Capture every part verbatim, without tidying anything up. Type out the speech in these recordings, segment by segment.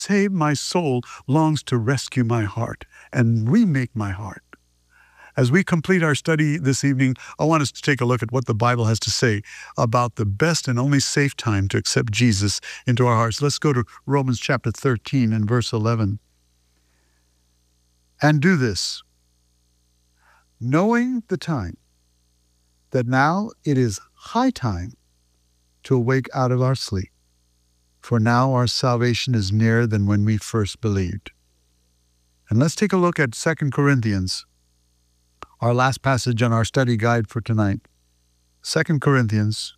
save my soul longs to rescue my heart and remake my heart. As we complete our study this evening, I want us to take a look at what the Bible has to say about the best and only safe time to accept Jesus into our hearts. Let's go to Romans chapter thirteen and verse eleven. And do this, knowing the time, that now it is high time to awake out of our sleep. For now our salvation is nearer than when we first believed. And let's take a look at Second Corinthians, our last passage on our study guide for tonight. Second Corinthians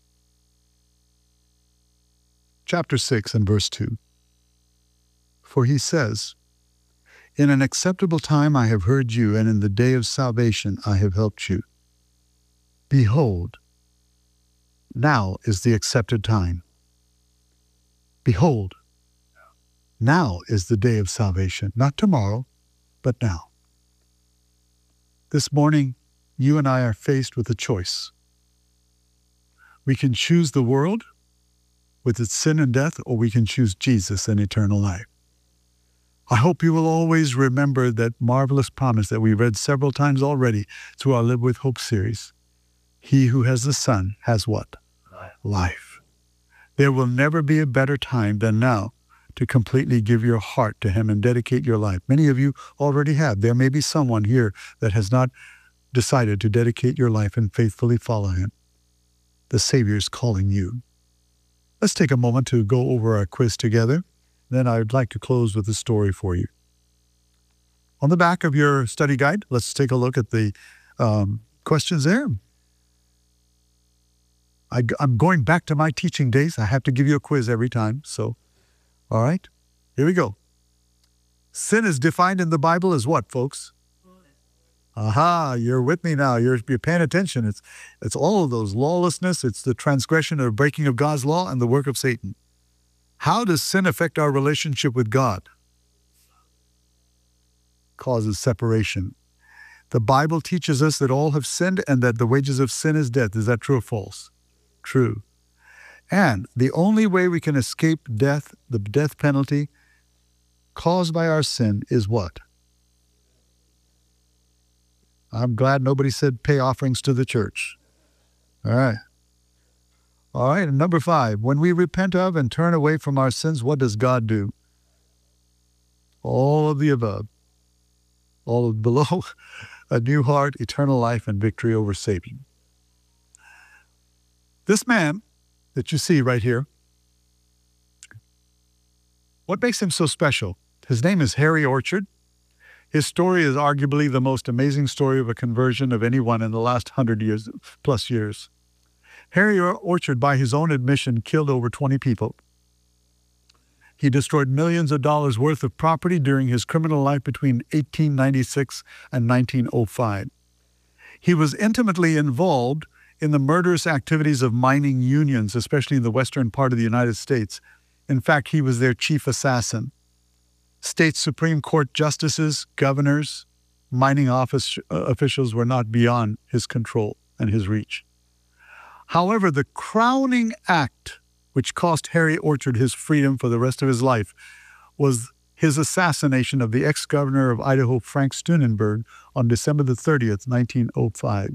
chapter six and verse two. For he says, in an acceptable time I have heard you, and in the day of salvation I have helped you. Behold, now is the accepted time. Behold, now is the day of salvation, not tomorrow, but now. This morning, you and I are faced with a choice. We can choose the world with its sin and death, or we can choose Jesus and eternal life. I hope you will always remember that marvelous promise that we read several times already through our Live with Hope series. He who has the Son has what? Life. Life. There will never be a better time than now to completely give your heart to Him and dedicate your life. Many of you already have. There may be someone here that has not decided to dedicate your life and faithfully follow Him. The Savior is calling you. Let's take a moment to go over our quiz together. Then I'd like to close with a story for you. On the back of your study guide, let's take a look at the um, questions there. I, I'm going back to my teaching days. I have to give you a quiz every time. So, all right, here we go. Sin is defined in the Bible as what, folks? Aha, you're with me now. You're, you're paying attention. It's, it's all of those. Lawlessness, it's the transgression or breaking of God's law and the work of Satan. How does sin affect our relationship with God? Causes separation. The Bible teaches us that all have sinned and that the wages of sin is death. Is that true or false? True. And the only way we can escape death, the death penalty caused by our sin, is what? I'm glad nobody said pay offerings to the church. All right. All right, and number five, when we repent of and turn away from our sins, what does God do? All of the above. All of below, a new heart, eternal life, and victory over Satan. This man that you see right here, what makes him so special? His name is Harry Orchard. His story is arguably the most amazing story of a conversion of anyone in the last hundred years, plus years. Harry Orchard, by his own admission, killed over twenty people. He destroyed millions of dollars worth of property during his criminal life between eighteen ninety-six and nineteen oh five. He was intimately involved in the murderous activities of mining unions, especially in the western part of the United States. In fact, he was their chief assassin. State Supreme Court justices, governors, mining office uh, officials were not beyond his control and his reach. However, the crowning act which cost Harry Orchard his freedom for the rest of his life was his assassination of the ex-governor of Idaho, Frank Steunenberg, on December the thirtieth, nineteen oh five.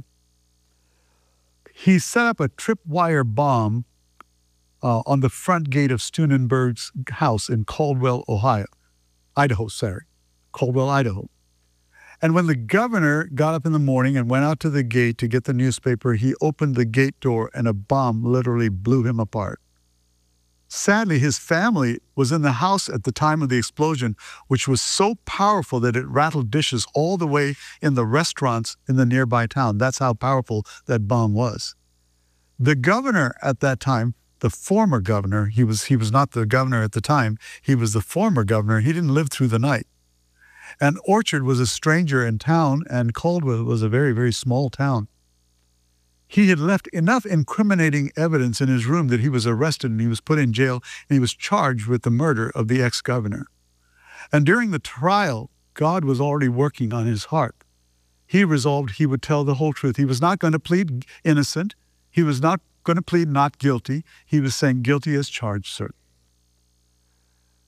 He set up a tripwire bomb uh, on the front gate of Steunenberg's house in Caldwell, Ohio. Idaho, sorry. Caldwell, Idaho. And when the governor got up in the morning and went out to the gate to get the newspaper, he opened the gate door and a bomb literally blew him apart. Sadly, his family was in the house at the time of the explosion, which was so powerful that it rattled dishes all the way in the restaurants in the nearby town. That's how powerful that bomb was. The governor at that time, the former governor, he was, he was not the governor at the time, he was the former governor, he didn't live through the night. And Orchard was a stranger in town, and Caldwell was a very, very small town. He had left enough incriminating evidence in his room that he was arrested and he was put in jail, and he was charged with the murder of the ex-governor. And during the trial, God was already working on his heart. He resolved he would tell the whole truth. He was not going to plead innocent. He was not going to plead not guilty. He was saying guilty as charged, sir.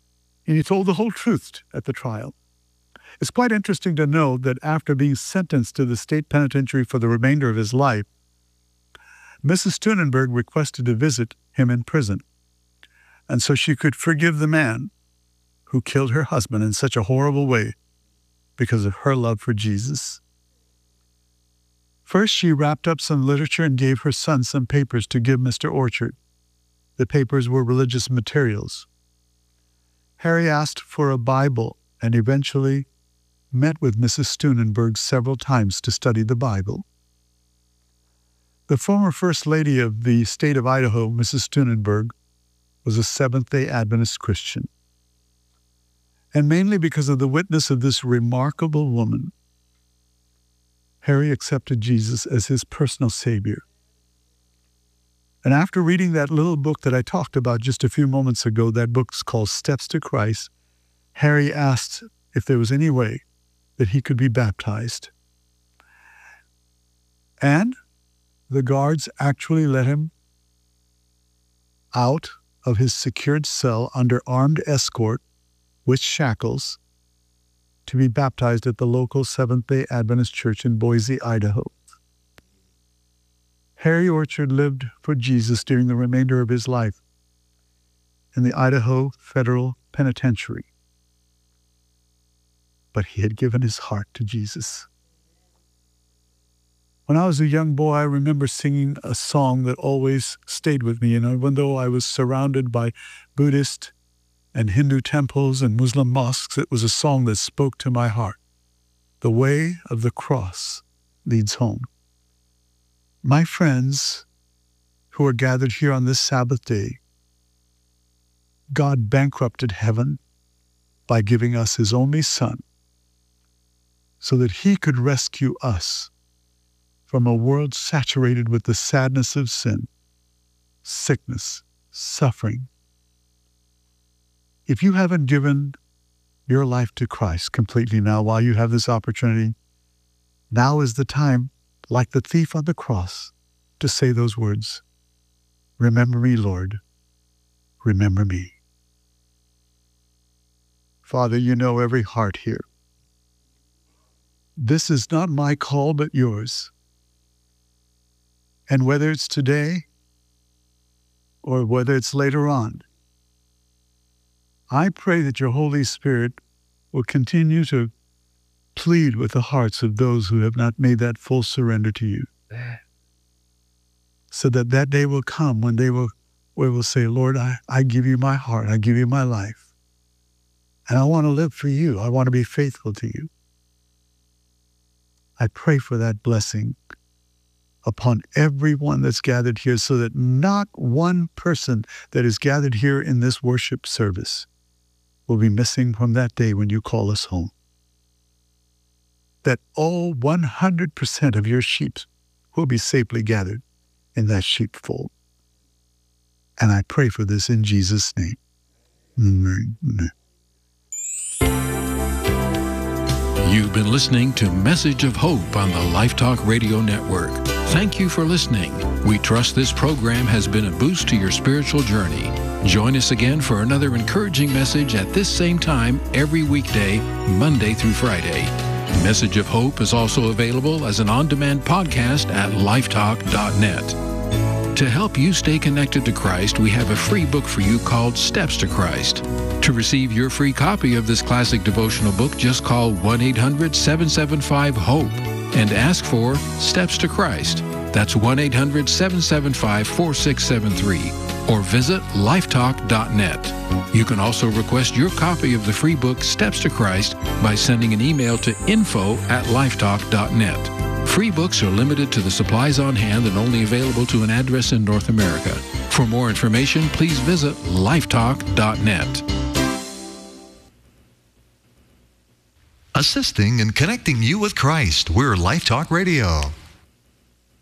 And he told the whole truth at the trial. It's quite interesting to know that after being sentenced to the state penitentiary for the remainder of his life, Missus Steunenberg requested to visit him in prison, and so she could forgive the man who killed her husband in such a horrible way because of her love for Jesus. First, she wrapped up some literature and gave her son some papers to give Mister Orchard. The papers were religious materials. Harry asked for a Bible and eventually met with Missus Steunenberg several times to study the Bible. The former First Lady of the state of Idaho, Missus Steunenberg, was a Seventh-day Adventist Christian. And mainly because of the witness of this remarkable woman, Harry accepted Jesus as his personal Savior. And after reading that little book that I talked about just a few moments ago, that book's called Steps to Christ, Harry asked if there was any way that he could be baptized. And the guards actually let him out of his secured cell under armed escort with shackles to be baptized at the local Seventh-day Adventist Church in Boise, Idaho. Harry Orchard lived for Jesus during the remainder of his life in the Idaho Federal Penitentiary. But he had given his heart to Jesus. When I was a young boy, I remember singing a song that always stayed with me. And even though I was surrounded by Buddhist and Hindu temples and Muslim mosques, it was a song that spoke to my heart. The way of the cross leads home. My friends who are gathered here on this Sabbath day, God bankrupted heaven by giving us his only Son so that he could rescue us from a world saturated with the sadness of sin, sickness, suffering. If you haven't given your life to Christ completely now while you have this opportunity, now is the time, like the thief on the cross, to say those words, "Remember me, Lord, remember me." Father, you know every heart here. This is not my call, but yours. And whether it's today or whether it's later on, I pray that your Holy Spirit will continue to plead with the hearts of those who have not made that full surrender to you, so that that day will come when they will, we will say, Lord, I, I give you my heart, I give you my life, and I want to live for you. I want to be faithful to you. I pray for that blessing upon everyone that's gathered here, so that not one person that is gathered here in this worship service will be missing from that day when you call us home. That all one hundred percent of your sheep will be safely gathered in that sheepfold. And I pray for this in Jesus' name. Amen. You've been listening to Message of Hope on the Life Talk Radio Network. Thank you for listening. We trust this program has been a boost to your spiritual journey. Join us again for another encouraging message at this same time every weekday, Monday through Friday. Message of Hope is also available as an on-demand podcast at lifetalk dot net. To help you stay connected to Christ, we have a free book for you called Steps to Christ. To receive your free copy of this classic devotional book, just call one eight hundred seven seven five HOPE and ask for Steps to Christ. That's one eight hundred seven seven five four six seven three. Or visit lifetalk dot net. You can also request your copy of the free book Steps to Christ by sending an email to info at lifetalk dot net. Free books are limited to the supplies on hand and only available to an address in North America. For more information, please visit lifetalk dot net. Assisting and connecting you with Christ, we're Life Talk Radio.